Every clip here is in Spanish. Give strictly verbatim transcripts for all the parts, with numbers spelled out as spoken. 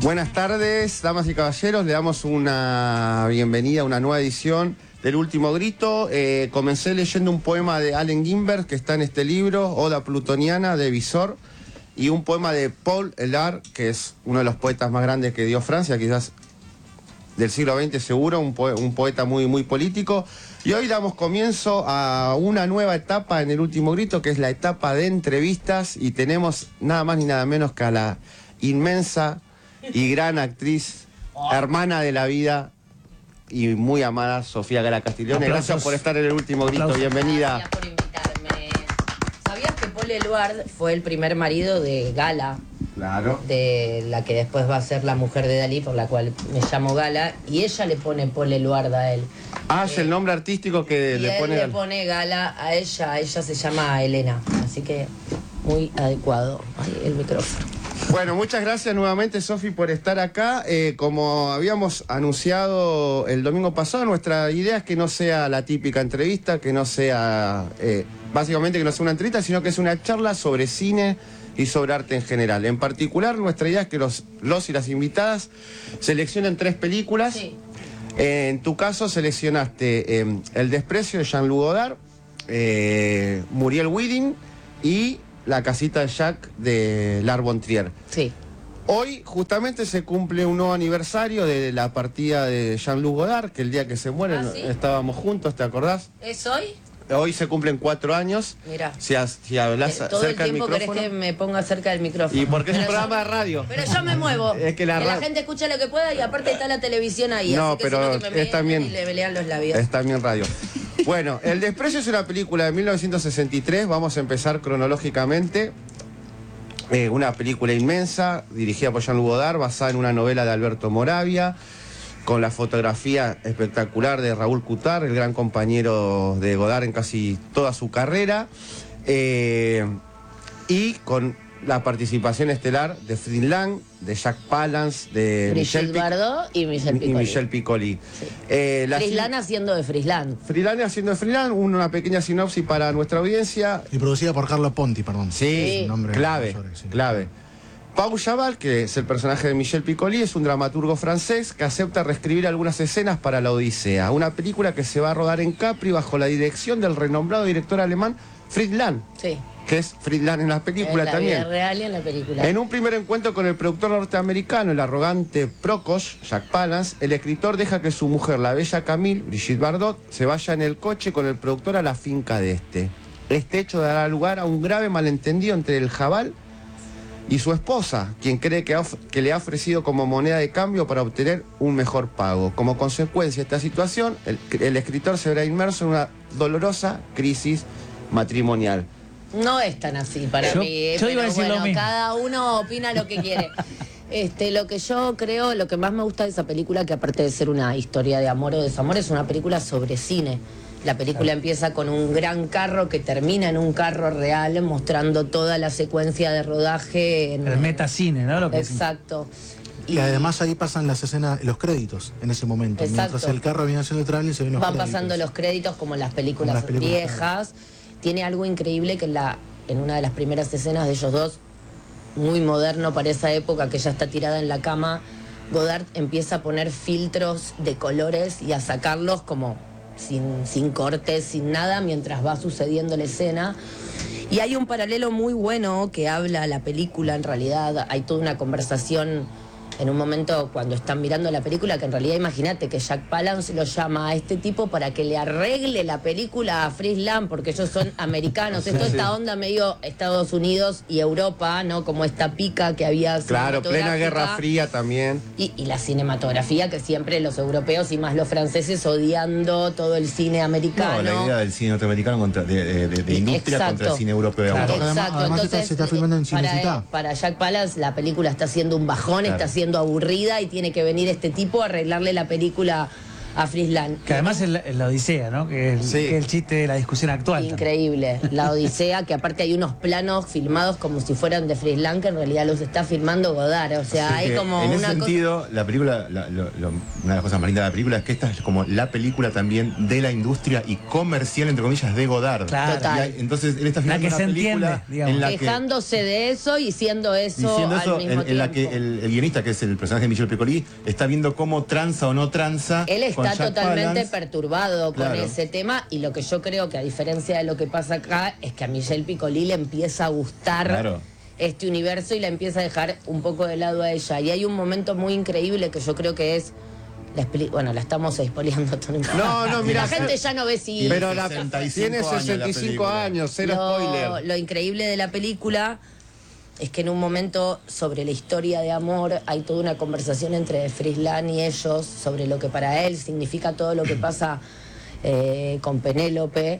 Buenas tardes, damas y caballeros. Le damos una bienvenida a una nueva edición del Último Grito. Eh, comencé leyendo un poema de Allen Ginsberg que está en este libro, Oda Plutoniana, de Visor, y un poema de Paul Eluard, que es uno de los poetas más grandes que dio Francia, quizás del siglo veinte seguro, un, po un poeta muy, muy político. Y hoy damos comienzo a una nueva etapa en el Último Grito, que es la etapa de entrevistas, y tenemos nada más ni nada menos que a la inmensa y gran actriz, hermana de la vida y muy amada Sofía Gala Castiglione. Aplausos. Gracias por estar en el Último Grito. Aplausos. Bienvenida. Gracias por invitarme. ¿Sabías que Paul Eluard fue el primer marido de Gala? Claro. De la que después va a ser la mujer de Dalí, por la cual me llamo Gala, y ella le pone Paul Eluard a él. Ah, es el nombre artístico que Y le él pone... le pone Gala a ella, ella se llama Elena, así que muy adecuado. Ay, el micrófono. Bueno, muchas gracias nuevamente, Sofi, por estar acá. Eh, como habíamos anunciado el domingo pasado, nuestra idea es que no sea la típica entrevista, que no sea, eh, básicamente que no sea una entrevista, sino que es una charla sobre cine y sobre arte en general. En particular, nuestra idea es que los, los y las invitadas seleccionen tres películas. Sí. Eh, en tu caso, seleccionaste eh, El desprecio de Jean-Luc Godard, eh, Muriel Wedding y La casita de Jack de Lars von Trier. Sí. Hoy justamente se cumple un nuevo aniversario de la partida de Jean-Luc Godard, que el día que se muere ¿Ah, sí? estábamos juntos, ¿te acordás? ¿Es hoy? Hoy se cumplen cuatro años. Mira. Si, has- si hablas Eh, Todo el cerca del tiempo querés micrófono. que me ponga cerca del micrófono. Y porque es un Pero programa yo- de radio. Pero yo me muevo. Es que la ra- gente escucha lo que pueda y aparte está la televisión ahí. No, así que pero si no que me es también- y le pelean los labios. Está bien radio. Bueno, El desprecio es una película de mil novecientos sesenta y tres. Vamos a empezar cronológicamente. Eh, una película inmensa, dirigida por Jean-Luc Godard, basada en una novela de Alberto Moravia, con la fotografía espectacular de Raúl Coutard, el gran compañero de Godard en casi toda su carrera, eh, y con la participación estelar de Fritz Lang, de Jack Palance, de Brigitte Michel Pic- Bardot y Michel y Piccoli. Michel Piccoli. Sí. Eh, la Frislan haciendo de Frislan. Frislan haciendo de Frislan, una pequeña sinopsis para nuestra audiencia. Y producida por Carlo Ponti, perdón. Sí, Sí. Nombre clave, mayor, sí. clave. Pau Chaval, que es el personaje de Michel Piccoli, es un dramaturgo francés que acepta reescribir algunas escenas para La Odisea, una película que se va a rodar en Capri bajo la dirección del renombrado director alemán Fritz Lang, Sí. que es Fritz Lang en la película en la también. vida real y en la película. En un primer encuentro con el productor norteamericano, el arrogante Prokos, Jack Palance, el escritor deja que su mujer, la bella Camille, Brigitte Bardot, se vaya en el coche con el productor a la finca de este. Este hecho dará lugar a un grave malentendido entre el Jabal y su esposa, quien cree que, ha que le ha ofrecido como moneda de cambio para obtener un mejor pago. Como consecuencia de esta situación, el, el escritor se verá inmerso en una dolorosa crisis matrimonial. No es tan así para Yo- mí. eh, yo iba a pero decir lo bueno, mismo. cada uno opina lo que quiere. Este, lo que yo creo, lo que más me gusta de esa película, que aparte de ser una historia de amor o desamor, es una película sobre cine. La película empieza con un gran carro que termina en un carro real, mostrando toda la secuencia de rodaje. En, El metacine, ¿no? Lo que Exacto. Y además ahí pasan las escenas, los créditos en ese momento. Exacto. Mientras el carro viene haciendo el trailer se ven los Van créditos. pasando los créditos como las películas, Como las películas, viejas. Tiene algo increíble que en, la, en una de las primeras escenas de ellos dos, muy moderno para esa época, que ya está tirada en la cama, Godard empieza a poner filtros de colores y a sacarlos como sin, sin cortes, sin nada, mientras va sucediendo la escena. Y hay un paralelo muy bueno que habla la película, en realidad. Hay toda una conversación en un momento cuando están mirando la película, que en realidad imagínate que Jack Palance lo llama a este tipo para que le arregle la película a Fritz Lang, porque ellos son americanos. Esto, esta onda medio Estados Unidos y Europa, ¿no? Como esta pica que había. Claro, plena cinematográfica. Guerra Fría también. Y, y la cinematografía, que siempre los europeos y más los franceses odiando todo el cine americano. No, la idea del cine norteamericano contra, de, de- de- de industria Exacto. contra el cine europeo. Claro. autor. Además- Exacto, además entonces está- se está filmando en para, Cinecittà. para Jack Palance la película está siendo un bajón, Claro. está siendo aburrida y tiene que venir este tipo a arreglarle la película a Frisland. Que además es la, es la Odisea, ¿no? Que es, Sí. que es el chiste de la discusión actual. Increíble, la Odisea, que aparte hay unos planos filmados como si fueran de Frisland, que en realidad los está filmando Godard. O sea, Así hay que, como en ese una cosa. sentido, la película, la- lo- lo- una de las cosas más lindas de la película es que esta es como la película también de la industria y comercial, entre comillas, de Godard. Claro. Total. Y hay- entonces él está La filmando que una se película entiende, digamos. en la que Quejándose de eso y siendo eso diciendo al eso, mismo en, en la que tiempo. el, el guionista, que es el personaje de Michel Piccoli, está viendo cómo tranza o no tranza. Él con está Jack totalmente Palance. perturbado con Claro. ese tema y lo que yo creo que a diferencia de lo que pasa acá es que a Michelle Piccoli le empieza a gustar Claro. este universo y la empieza a dejar un poco de lado a ella. Y hay un momento muy increíble que yo creo que es... La expli- bueno, la estamos spoileando todo. No, no, mira, La gente ya no ve si... Pero la, sesenta y cinco tiene años la sesenta y cinco película. años, cero lo, spoiler. lo increíble de la película es que en un momento sobre la historia de amor hay toda una conversación entre Frisland y ellos sobre lo que para él significa todo lo que pasa eh, con Penélope.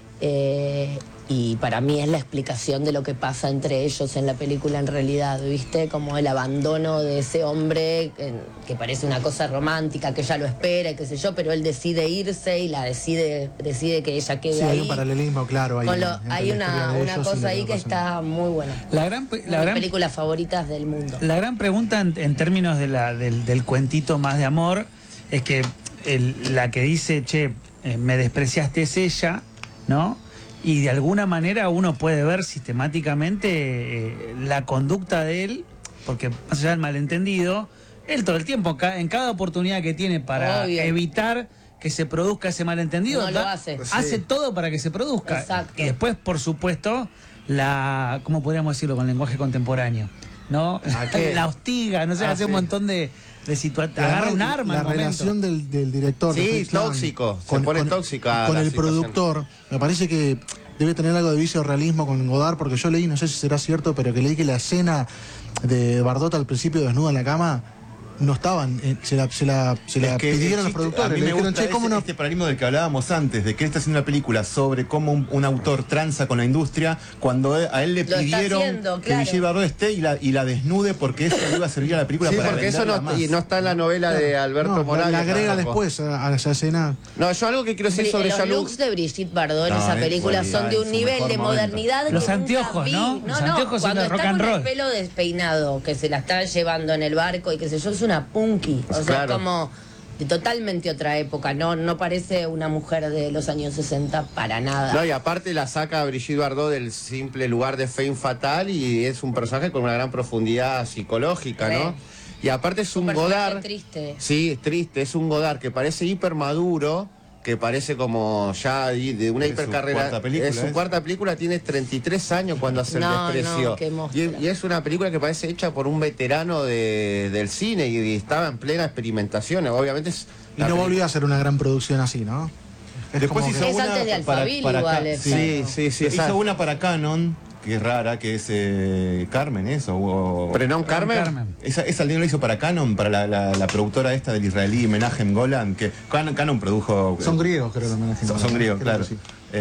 eh, y para mí es la explicación de lo que pasa entre ellos en la película en realidad, ¿viste? Como el abandono de ese hombre que, que parece una cosa romántica, que ella lo espera, y qué sé yo, pero él decide irse y la decide, decide que ella quede Sí, ahí. hay un paralelismo, claro. Hay, Con lo- entre hay la una, historia de una ellos y cosa lo ahí que pasa en- está muy buena. La gran, pe- Una de la mis gran, películas favoritas del mundo. la gran pregunta en, en términos de la, del, del cuentito más de amor es que el- la que dice, che, eh, me despreciaste es ella, ¿no? Y de alguna manera uno puede ver sistemáticamente eh, la conducta de él, porque más allá del malentendido, él todo el tiempo, ca- en cada oportunidad que tiene para Obvio. evitar que se produzca ese malentendido, No lo hace. hace Sí. todo para que se produzca. Exacto. Y después, por supuesto, la, ¿cómo podríamos decirlo con lenguaje contemporáneo? ¿No? ¿A qué? La hostiga, no sé, Ah, hace un sí. montón de, de situaciones. La Agarra re- un arma La en un momento. relación del, del director. Sí, de Fritz Lang tóxico, se pone tóxica Con la el situación. productor. Me parece que debe tener algo de vicio realismo con Godard, porque yo leí, no sé si será cierto, pero que leí que la escena de Bardot al principio desnuda en la cama no estaban, eh, se la, se la, se la Es que pidieron el los chiste- productores. A mí Le me dijeron, gusta che, ¿cómo ese- no? este paradigma del que hablábamos antes, de que él está haciendo una película sobre cómo un, un autor tranza con la industria, cuando él- a él le Lo está pidieron haciendo, que claro. Brigitte Bardot esté y la, y la desnude porque eso le iba a servir a la película Sí, para porque eso venderla no, más. y no está en la novela de Alberto No, la- Morales. la agrega tampoco. después a, a esa escena. No, yo algo que quiero decir sobre los Jean-Luc. looks de Brigitte Bardot en No, esa es película buena, son de en un su nivel mejor de momento. modernidad Los que nunca anteojos, vi. ¿no? Los anteojos son cuando de rock está and con roll. el pelo despeinado, que se la está llevando en el barco y qué sé yo, es una punky. O sea, Claro. como de totalmente otra época. No, no parece una mujer de los años sesenta para nada. No, y aparte la saca a Brigitte Bardot del simple lugar de Femme Fatal y es un personaje con una gran profundidad psicológica, Re. ¿no? Y aparte es Un un personaje Godard. triste. Sí, es triste, es un Godard que parece hiper maduro, que parece como ya de de una Es su hipercarrera. cuarta película, es su ¿eh? cuarta película, tiene treinta y tres años cuando hace No, el desprecio. no, qué monstruo. y, y es una película que parece hecha por un veterano de- del cine y, y estaba en plena experimentación. Obviamente es. Y la no peli- volvió a hacer una gran producción así, ¿no? Es Después como hizo que- Es una antes de para- Alphaville para igual, acá. esa. Sí, sí, sí. esa- Hizo una para Canon, que es rara, que es eh, Carmen, eso. O, ¿Prenom Carmen? Carmen. Esa, esa línea la hizo para Canon, para la, la- la productora esta del israelí Menachem Golan, que Canon, Canon produjo... Son griegos, creo también. Son, son griegos, Creo claro. que sí.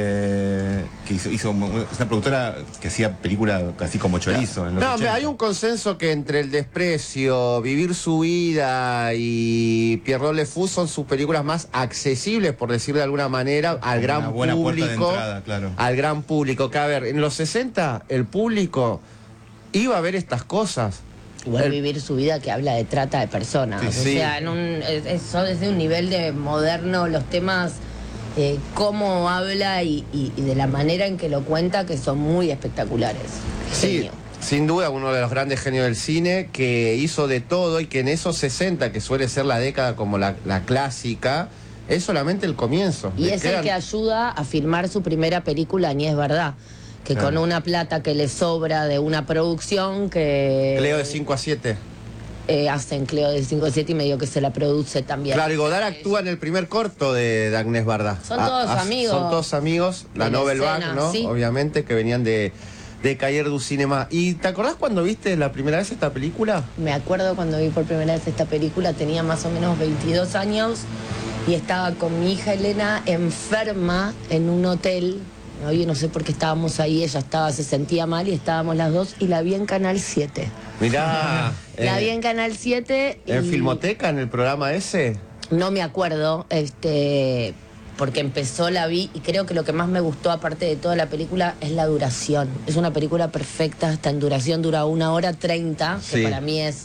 Eh, que hizo, hizo una una productora que hacía películas casi como chorizo. En los No, ochenta. hay un consenso que entre El Desprecio, Vivir su vida y Pierrot Le Fou son sus películas más accesibles, por decir de alguna manera, al Una gran buena puerta de público. entrada, claro. Al gran público. Que a ver, en los sesenta el público iba a ver estas cosas. Igual El- vivir su vida que habla de trata de personas. Sí, o sí. sea, en un, es, es- es de un nivel de moderno los temas, eh, cómo habla y, y- y de la manera en que lo cuenta, que son muy espectaculares. Sí, Genio. sin duda uno de los grandes genios del cine que hizo de todo y que en esos sesenta, que suele ser la década como la, la clásica, es solamente el comienzo. Y Le es el quedan- que ayuda a filmar su primera película, ni es verdad. Que Claro. con una plata que le sobra de una producción que Cleo de cinco a siete. eh, hacen Cleo de cinco a siete y medio que se la produce también. Claro, y Godard actúa en el primer corto de, de Agnès Varda. Son Ah, todos ah, amigos. Son todos amigos, la De la Nouvelle escena, Vague, ¿no? sí. Obviamente, que venían de, de Cahiers du Cinema. ¿Y te acordás cuando viste la primera vez esta película? Me acuerdo cuando vi por primera vez esta película, tenía más o menos veintidós años y estaba con mi hija Elena enferma en un hotel. Oye, no sé por qué estábamos ahí, ella estaba, se sentía mal y estábamos las dos y la vi en Canal siete. Mirá. La eh, vi en Canal siete y... ¿En Filmoteca, en el programa ese? no me acuerdo, este, porque empezó, la vi, y creo que lo que más me gustó, aparte de toda la película, es la duración. Es una película perfecta, hasta en duración dura una hora treinta, que Sí. para mí es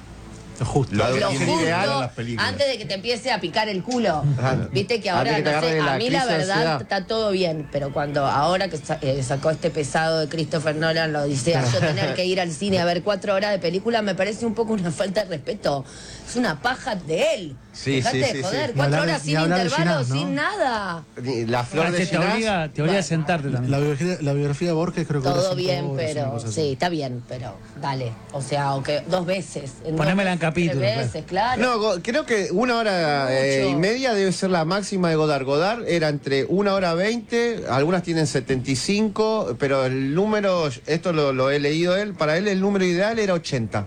Lo justo. La lo duración justo, ideal en las películas. antes de que te empiece a picar el culo. Ajá. Viste que Antes ahora, que te no sé, agarre la a mí la crisis de verdad ansiedad. está todo bien, pero cuando ahora que sa- eh, sacó este pesado de Christopher Nolan, lo dice, yo tener que ir al cine a ver cuatro horas de película me parece un poco una falta de respeto. Es una paja de él. Sí, Dejate sí, de sí, joder, sí. cuatro Ni hablar de- horas ni sin hablar de intervalos, Ginás, ¿no? sin nada. La flor Ah, de que te Ginás. obliga, te obliga a sentarte también. La biografía, la biografía de Borges creo que dura Todo cinco bien, horas, una pero cosa sí, así. está bien, pero dale. O sea, o que dos veces. en dos Ponémela en veces, capítulos, tres claro. veces, claro. No, Go- creo que una hora Mucho. eh, y media debe ser la máxima de Godard. Godard era entre una hora veinte, algunas tienen setenta y cinco, pero el número, esto lo, lo he leído él, para él el número ideal era ochenta.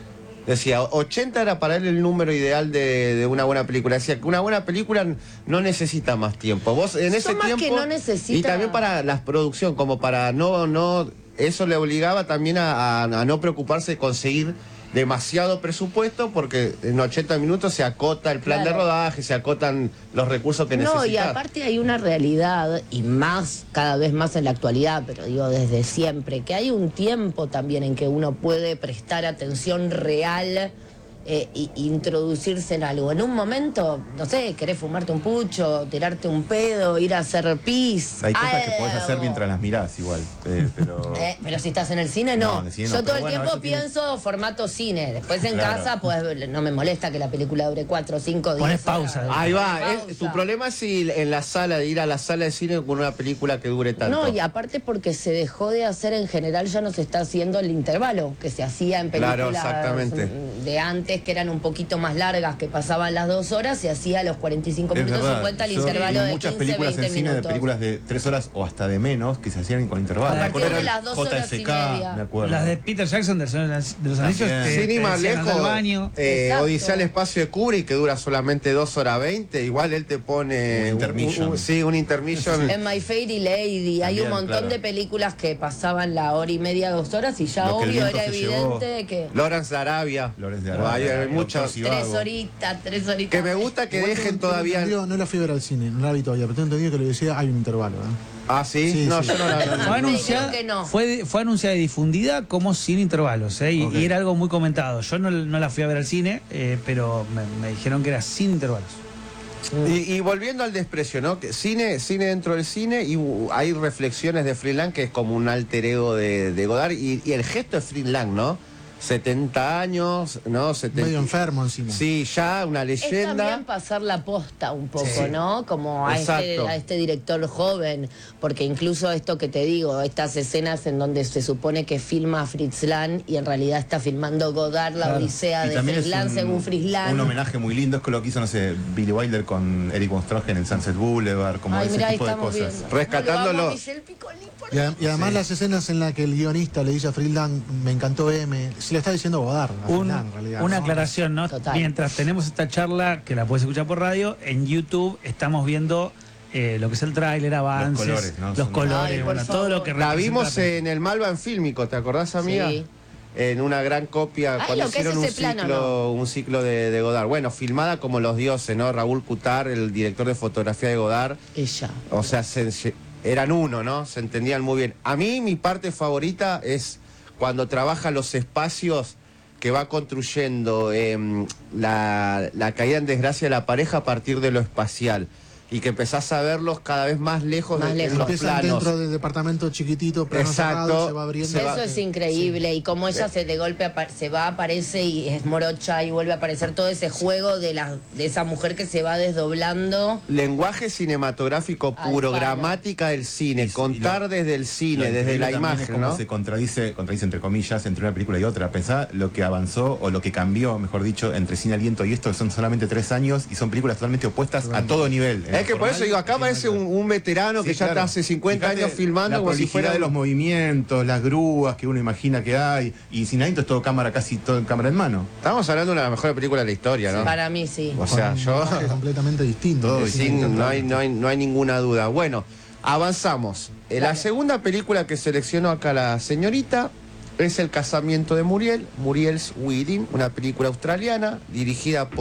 Decía, ochenta era para él el número ideal de, de una buena película. Decía que una buena película no necesita más tiempo. Vos en ese Son más tiempo. que no necesita- Y también para la producción, como para no, no. Eso le obligaba también a, a- a no preocuparse de conseguir demasiado presupuesto, porque en ochenta minutos se acota el plan Claro. de rodaje, se acotan los recursos que No, necesitas. y aparte hay una realidad, y más, cada vez más en la actualidad, pero digo desde siempre, que hay un tiempo también en que uno puede prestar atención real eh, y introducirse en algo. En un momento, no sé, querés fumarte un pucho, tirarte un pedo, ir a hacer pis. Hay cosas que podés hacer algo. mientras las mirás igual. eh, pero... Eh, pero si estás en el cine, no. No, en el cine no, Yo pero todo el bueno, tiempo eso tiene- pienso formato cine. Después en Claro. casa, pues no me molesta que la película dure cuatro, cinco, diez Pones horas. pausa. Ahí va, Pausa. es- tu problema es si en la sala, de ir a la sala de cine con una película que dure tanto. No, y aparte porque se dejó de hacer en general, ya no se está haciendo el intervalo que se hacía en películas Claro, exactamente. de antes, que eran un poquito más largas, que pasaban las dos horas, se hacía a los cuarenta y cinco Es minutos verdad. cincuenta el Yo intervalo vi de muchas quince, películas veinte en cine, de minutos. películas de tres horas o hasta de menos, que se hacían con intervalos. A Me partir acuerdo de el las dos horas y J F K, media. me acuerdo. Las de Peter Jackson de, de los Anillos También. te, Sin te ir más decían, anda lejos, al baño. eh, Exacto. Odisea al espacio de Kubrick, que dura solamente dos horas veinte, igual él te pone... Un intermission. un- un- sí, un intermission. En My Fairy Lady hay También, un montón claro. de películas que pasaban la hora y media, dos horas, y ya Lo que el obvio viento era se llevó. evidente que Lawrence de Arabia. Lawrence de Hay- Arabia, hay muchas... Doctor tres Zivago. horitas, tres horitas. Que me gusta que Igual dejen tengo- tengo todavía... entendido- no la fui a ver al cine, no la vi todavía, pero tengo entendido que lo decía hay un intervalo. ¿eh? Ah, ¿sí? Sí, no, sí. yo no la... no, no, Fue no. anunciada, creo que no. fue, fue anunciada y difundida como sin intervalos, ¿eh? y, Ok. y era algo muy comentado. Yo no, no la fui a ver al cine, eh, pero me, me dijeron que era sin intervalos. Y, y volviendo al desprecio, ¿no? Que cine, cine dentro del cine, y uh, hay reflexiones de Friedland que es como un alter ego de, de Godard, y, y el gesto de Friedland, ¿no? setenta años, ¿no? setenta Medio enfermo encima. Sí, ya una Es leyenda. también pasar la posta un poco, Sí. ¿no? Como a este, Exacto. a este director joven, porque incluso esto que te digo, estas escenas en donde se supone que filma Fritz Lang y en realidad está filmando Godard, la odisea Y de también Fritz es Lang un, según Fritz Lang. un homenaje muy lindo, es con lo que hizo, no sé, Billy Wilder con Eric von Stroheim en Sunset Boulevard, como Ay, ese mirá, ahí tipo de estamos cosas. viendo. Rescatándolo. No, lo amo a Michel Piccoli, por Y, a- y además las escenas en las que el guionista le dice a Friedland, me encantó M, se le está diciendo Godard, a Un- Friedland, en realidad. una ¿no? aclaración, ¿no? Total. Mientras tenemos esta charla, que la puedes escuchar por radio, en YouTube estamos viendo eh, lo que es el tráiler, avances, colores, ¿no? los Son- colores, Ay, por bueno, todo lo que La representa vimos la en el Malva en Fílmico, ¿te acordás, amiga? Sí. En una gran copia, Ay, cuando lo que es hicieron un ese plano, ciclo, un ciclo de, de Godard. Bueno, filmada como los dioses, ¿no? Raúl Cutar, el director de fotografía de Godard. ella. O sea, se- se- eran uno, ¿no? Se entendían muy bien. A mí mi parte favorita es cuando trabaja los espacios que va construyendo em, la, la caída en desgracia de la pareja a partir de lo espacial. Y que empezás a verlos cada vez más lejos Más de, lejos. en los Empiezan planos. dentro del departamento chiquitito, plano Exacto. cerrado, se va abriendo. Se va- Eso es increíble, y como ella se de golpe apa- se va, aparece y es morocha y vuelve a aparecer todo ese juego de la de esa mujer que se va desdoblando. Lenguaje cinematográfico Al puro, palo. gramática del cine, Y- y contar lo- desde el Lo cine, desde increíble la también es imagen, cómo ¿no? se contradice, contradice entre comillas, entre una película y otra. Pensá lo que avanzó o lo que cambió, mejor dicho, entre Cine Aliento y esto, que son solamente tres años y son películas totalmente opuestas a todo nivel. En Es lo que por formal, eso digo, acá en lo parece un, intelectual. un veterano que Sí, ya claro. está hace cincuenta Fíjate años filmando la como si prolijidad fuera de los un- movimientos, las grúas que uno imagina que hay, y Cine Aliento es todo cámara, casi todo en cámara en mano. Estamos hablando de una de las mejores películas de la historia, ¿no? Para mí sí. O sea, Con un yo... lenguaje completamente distinto. Todo que Sí, Cine no hay, Aliento. no, hay, no hay ninguna duda. Bueno, avanzamos. Eh, La Dale. segunda película que seleccionó acá la señorita es El casamiento de Muriel, Muriel's Wedding, una película australiana dirigida por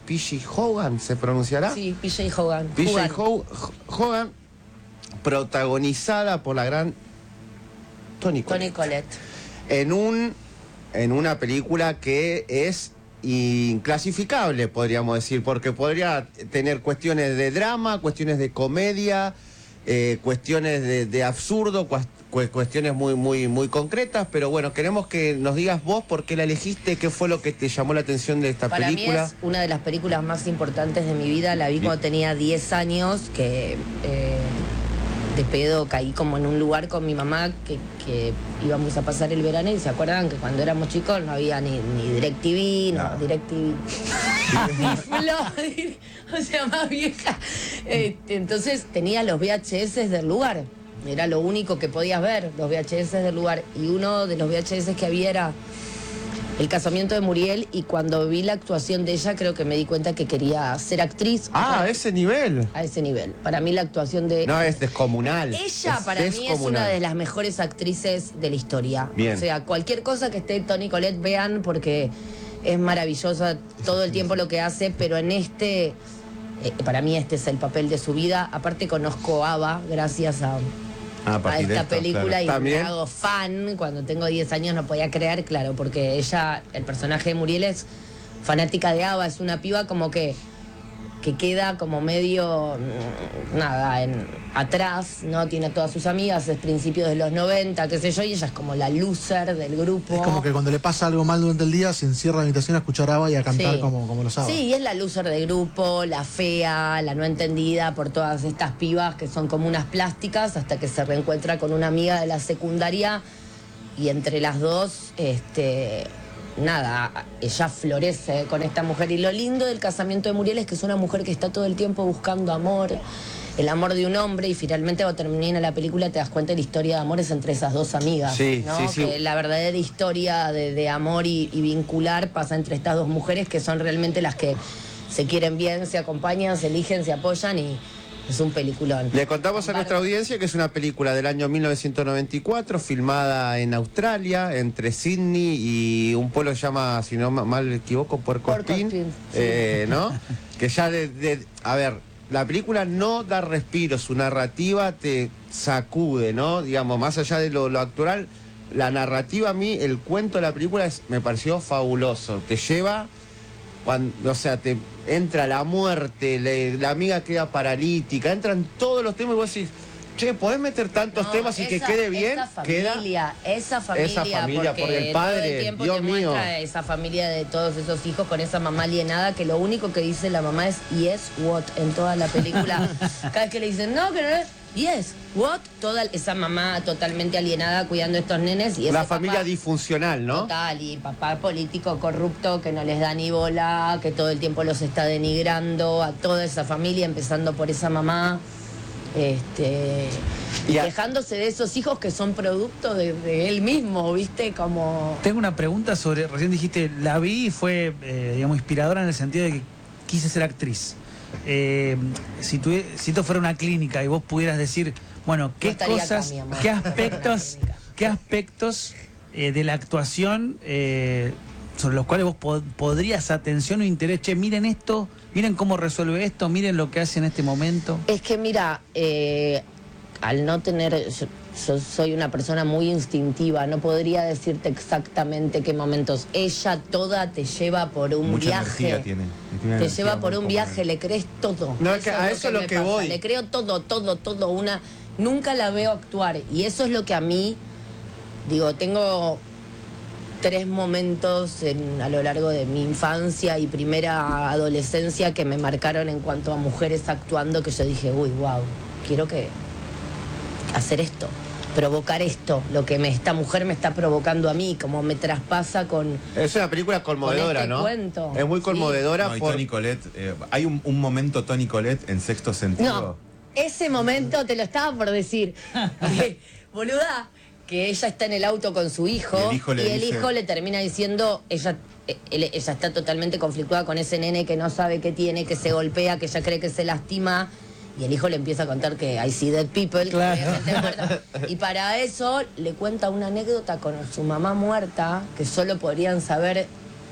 P J Hogan, ¿se pronunciará? Sí, P J Hogan. P J Hogan. Ho- Hogan, protagonizada por la gran Toni Toni Collette. Collette. En, un, en una película que es inclasificable, podríamos decir, porque podría tener cuestiones de drama, cuestiones de comedia, eh, cuestiones de, de absurdo, cuas- cu- cuestiones muy, muy, muy concretas, pero bueno, queremos que nos digas vos por qué la elegiste, qué fue lo que te llamó la atención de esta Para película. mí es una de las películas más importantes de mi vida. La vi cuando tenía diez años, que eh, de pedo caí como en un lugar con mi mamá que, que íbamos a pasar el verano y se acuerdan que cuando éramos chicos no había ni, ni DirecTV, no, No. DirecTV, ni Flow, o sea, más vieja. Este, entonces tenía los V H S del lugar, era lo único que podías ver, los V H S del lugar. Y uno de los V H S que había era El casamiento de Muriel, y cuando vi la actuación de ella creo que me di cuenta que quería ser actriz. Ah, a ese nivel. A ese nivel. Para mí la actuación de... No, es descomunal. Ella Es para mí es descomunal. una de las mejores actrices de la historia. Bien. O sea, cualquier cosa que esté Toni Collette, vean, porque es maravillosa todo el tiempo lo que hace, pero en este, eh, para mí este es el papel de su vida. Aparte conozco a Ava gracias a, Ah, a a partir de esta esto, película claro. y me También. hago fan. Cuando tengo diez años no podía creer, claro, porque ella, el personaje de Muriel es fanática de Ava, es una piba como que que queda como medio, mm, nada, en, atrás, ¿no? Tiene a todas sus amigas, es principios de los noventa, qué sé yo, y ella es como la loser del grupo. Es como que cuando le pasa algo mal durante el día, se encierra en la habitación a escuchar ABBA y a cantar Sí. como, como lo sabe. Sí, y es la loser del grupo, la fea, la no entendida por todas estas pibas que son como unas plásticas, hasta que se reencuentra con una amiga de la secundaria y entre las dos, este, nada, ella florece con esta mujer. Y lo lindo del casamiento de Muriel es que es una mujer que está todo el tiempo buscando amor, el amor de un hombre, y finalmente cuando termina la película te das cuenta de la historia de amor es entre esas dos amigas. Sí, ¿no? sí, sí. Que la verdadera historia de, de amor y, y vincular pasa entre estas dos mujeres que son realmente las que se quieren bien, se acompañan, se eligen, se apoyan, y es un peliculón. Le contamos a nuestra audiencia que es una película del año mil novecientos noventa y cuatro, filmada en Australia, entre Sydney y un pueblo que se llama, si no ma- mal me equivoco, Puerco Puerco Espín, Espín, sí. eh, ¿no? Que ya de, de- a ver, la película no da respiro, su narrativa te sacude, ¿no? Digamos, más allá de lo, lo actual, la narrativa a mí, el cuento de la película es- me pareció fabuloso, te lleva... Cuando, o sea, te entra la muerte, le- la amiga queda paralítica, entran todos los temas y vos decís, che, ¿podés meter tantos No, temas y que esa- quede bien? Esa Queda. familia, esa familia, Esa familia, porque, porque el padre, todo el tiempo Dios te mío. muestra esa familia de todos esos hijos con esa mamá alienada, que lo único que dice la mamá es yes, what, en toda la película. Cada vez que le dicen, no, que no es, yes, what, toda esa mamá totalmente alienada cuidando a estos nenes. Y La ese familia papá, disfuncional, ¿no? Total, y papá político corrupto que no les da ni bola, que todo el tiempo los está denigrando a toda esa familia, empezando por esa mamá. Este, y Y a- dejándose de esos hijos que son producto de, de él mismo, ¿viste? Como... Tengo una pregunta sobre, recién dijiste, la vi y fue, eh, digamos, inspiradora en el sentido de que quise ser actriz. Eh, si, tu, si esto fuera una clínica y vos pudieras decir, bueno, ¿qué estaría acá, cosas, mi amor. qué Una aspectos, clínica. qué aspectos eh, de la actuación eh, sobre los cuales vos po- podrías atención o interés? Che, miren esto, miren cómo resuelve esto, miren lo que hace en este momento. Es que mira, eh, al no tener, yo, yo soy una persona muy instintiva, no podría decirte exactamente qué momentos. Ella toda te lleva por un Mucha viaje. energía tiene. Tiene una Te energía lleva por muy un común. viaje, le crees todo. No, es que a eso es lo me que pasa. voy. Le creo todo, todo, todo. Una, nunca la veo actuar. Y eso es lo que a mí, digo, tengo tres momentos en- a lo largo de mi infancia y primera adolescencia que me marcaron en cuanto a mujeres actuando, que yo dije, uy, wow, quiero que hacer esto, provocar esto, lo que me, esta mujer me está provocando a mí, como me traspasa con... Es una película conmovedora, este ¿no? cuento. Es muy Sí. conmovedora No, y por... Toni Collette, eh, hay un, un momento Toni Collette en Sexto Sentido. No, ese momento te lo estaba por decir. Que, boluda, que ella está en el auto con su hijo Y el hijo le y el dice- hijo le termina diciendo, ella, eh, él- ella está totalmente conflictuada con ese nene que no sabe qué tiene, que se golpea, que ella cree que se lastima. Y el hijo le empieza a contar que I see dead people, que Claro. obviamente es muerta. Y para eso le cuenta una anécdota con su mamá muerta, que solo podrían saber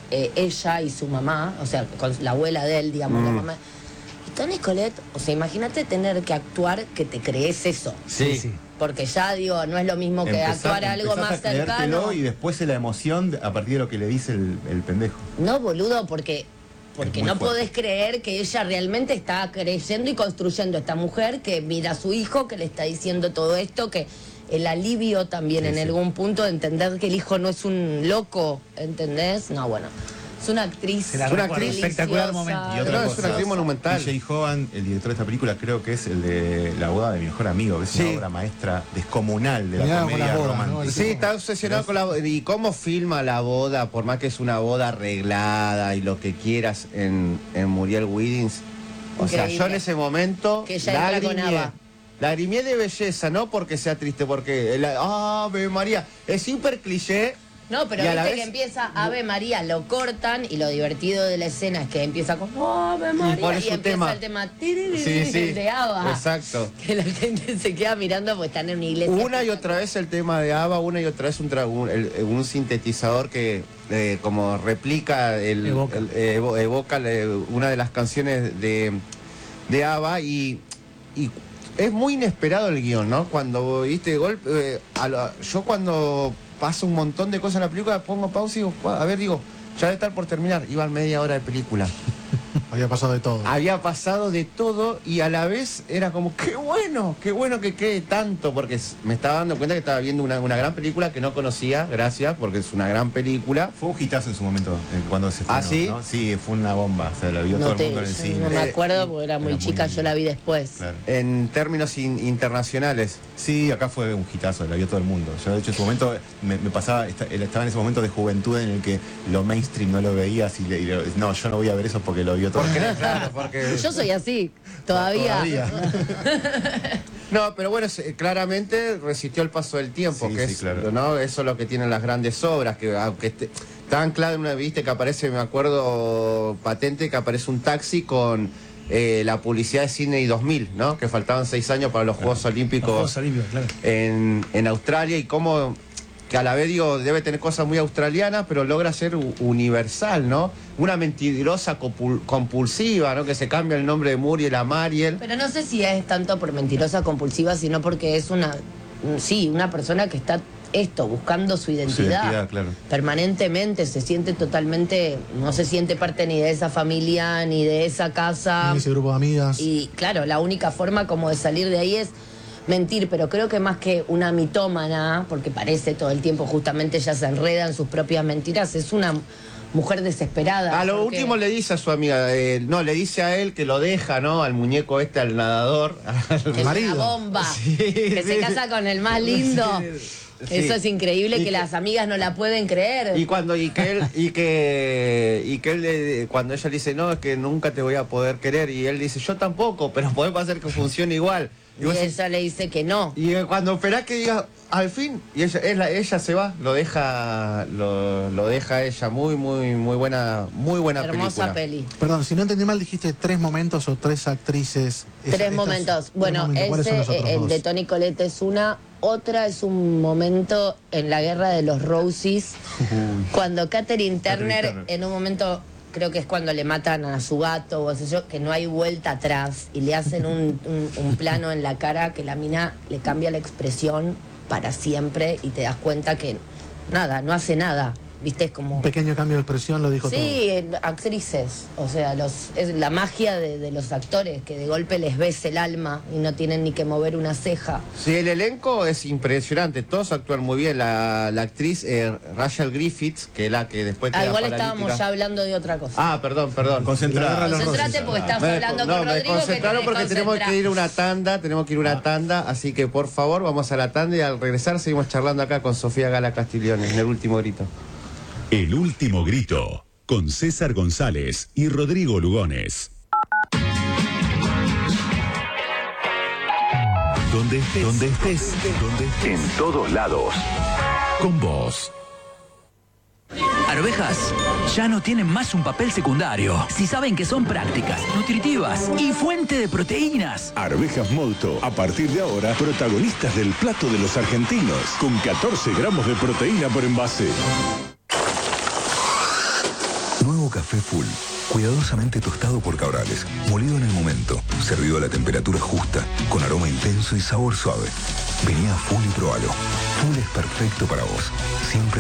eh, ella y su mamá, o sea, con la abuela de él, digamos, Mm. la mamá. Y Toni Collette, o sea, imagínate tener que actuar que te crees eso. Sí, sí. Porque ya, digo, no es lo mismo que Empezás- actuar algo empezás más a creértelo cercano. y después es la emoción de- a partir de lo que le dice el, el pendejo. No, boludo, porque, porque Es muy no fuerte. podés creer que ella realmente está creyendo y construyendo esta mujer que mira a su hijo, que le está diciendo todo esto, que el alivio también Sí, en sí. algún punto de entender que el hijo no es un loco, ¿entendés? No, bueno. Es una actriz. Se la Es una recuerdo, actriz espectacular deliciosa. momento. Y otra No, es cosa, una actriz monumental. P J Hogan, el director de esta película, creo que es el de La boda de mi mejor amigo, que es Sí. una obra maestra descomunal de la Mirá, con comedia las bodas, ¿no? romántica. Sí, está obsesionado con la boda. Y cómo filma la boda, por más que es una boda arreglada y lo que quieras en, en Muriel Wiggins. O sea, Increíble. yo en ese momento Que ella entra con lagrimié. Ava. Lagrimié de belleza, no porque sea triste, porque la, Ave María, es hiper cliché. No, pero y a la viste vez- que empieza Ave María, lo cortan y lo divertido de la escena es que empieza con Ave María pone y, su empieza tema. el tema tiriri, Sí, sí. de Ava. Exacto. Que la gente se queda mirando porque están en una iglesia. Una y otra vez el tema de ABBA, una y otra vez un, tra- un, el- un sintetizador que eh, como replica, el, Evoca. el- eh, evo- evoca eh, una de las canciones de, de ABBA y, y es muy inesperado el guión, ¿no? Cuando, viste, de golpe, eh, a lo- yo cuando pasa un montón de cosas en la película, pongo pausa y digo, a ver, digo, ya debe estar por terminar, iban media hora de película. Había pasado de todo. Había pasado de todo y a la vez era como, qué bueno, qué bueno que quede tanto, porque s- me estaba dando cuenta que estaba viendo una, una gran película que no conocía, gracias, porque es una gran película. Fue un hitazo en su momento, eh, cuando se ¿Ah, estrenó, sí? ¿no? Sí, fue una bomba, o sea, la vio No, todo el te- mundo en el yo cine. no me Eh, acuerdo porque era muy era muy chica, yo la vi después. Claro. En términos in- internacionales. Sí, acá fue un hitazo, la vio todo el mundo. Yo, de hecho, en su momento me, me pasaba, esta- estaba en ese momento de juventud en el que lo mainstream no lo veías y, le- y le- no, yo no voy a ver eso porque lo vio todo el Porque, mundo. claro, porque... Yo soy así, todavía. Todavía. No, pero bueno, se- claramente resistió el paso del tiempo, Sí, que sí, es, claro. ¿no? Eso es lo que tienen las grandes obras, que aunque esté tan claro, una viste que aparece, me acuerdo, patente, que aparece un taxi con eh, la publicidad de Sydney dos mil, ¿no? Que faltaban seis años para los Juegos Los Olímpicos Juegos Olímpicos, claro. en, en Australia y cómo que a la vez digo debe tener cosas muy australianas pero logra ser u- universal, ¿no? Una mentirosa compul- compulsiva, ¿no? Que se cambia el nombre de Muriel a Mariel. Pero no sé si es tanto por mentirosa compulsiva, sino porque es una, sí, una persona que está esto, buscando su identidad. identidad, claro. Permanentemente, se siente totalmente, no se siente parte ni de esa familia, ni de esa casa. En ese grupo de amigas. Y claro, la única forma como de salir de ahí es mentir, pero creo que más que una mitómana, porque parece todo el tiempo justamente ella se enreda en sus propias mentiras, es una mujer desesperada. A lo porque- último le dice a su amiga, eh, no, le dice a él que lo deja, ¿no? Al muñeco este, al nadador. que es marido. una bomba, Sí, que sí, se sí. casa con el más lindo. Sí. Eso es increíble Y que, que- las amigas no la pueden creer. Y cuando y que él y que y que él le- cuando ella le dice no es que nunca te voy a poder querer y él dice yo tampoco pero podemos hacer que funcione igual y, Y vos decís- ella le dice que no. y cuando esperás que diga al fin y ella es la- ella se va lo deja lo, lo deja ella muy muy muy buena muy buena Hermosa película. peli. Perdón, si no entendí mal, dijiste tres momentos o tres actrices. Es- Tres estas- momentos. tres Bueno, momentos. ¿Cuáles son ese, los otros el dos? de Toni Collette es una. Otra es un momento en la guerra de los Roses, cuando Catherine Turner, Turner. en un momento, creo que es cuando le matan a su gato o sé yo, que no hay vuelta atrás y le hacen un, un- un plano en la cara que la mina le cambia la expresión para siempre y te das cuenta que nada, no hace nada. ¿Viste? Es como... Un pequeño cambio de expresión lo dijo Sí, eh, actrices, o sea, los, es la magia de, de los actores, que de golpe les ves el alma y no tienen ni que mover una ceja. Sí, el elenco es impresionante, todos actúan muy bien. La, la actriz eh, Rachel Griffiths, que es la que después Ah, queda igual paralítica. estábamos ya hablando de otra cosa. Ah, perdón, perdón. Concentrada. Concentrate porque estás Me- hablando no, con me Rodrigo. que concentraron te porque tenemos desconcentra. que ir a una tanda, tenemos que ir a una tanda, así que por favor vamos a la tanda y al regresar seguimos charlando acá con Sofía Gala Castiglione en el último grito. El último grito, con César González y Rodrigo Lugones. Donde estés, donde estés, donde estés. En todos lados. Con vos. Arvejas ya no tienen más un papel secundario. Si saben que son prácticas, nutritivas y fuente de proteínas. Arvejas Molto, a partir de ahora, protagonistas del plato de los argentinos, con catorce gramos de proteína por envase. Nuevo café Full, cuidadosamente tostado por Cabrales, molido en el momento, servido a la temperatura justa, con aroma intenso y sabor suave. Vení a Full y probalo. Full es perfecto para vos. Siempre